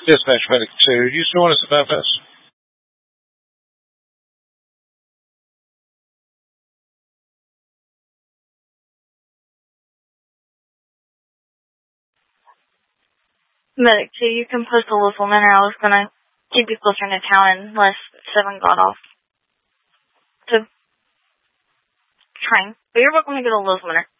Dispatch Medic 2. Do you still want us to Memphis? Medic 2, you can post a local manor. I was going to keep you closer into town unless 7 got off to train. But you're welcome to go to Lowe's Manor.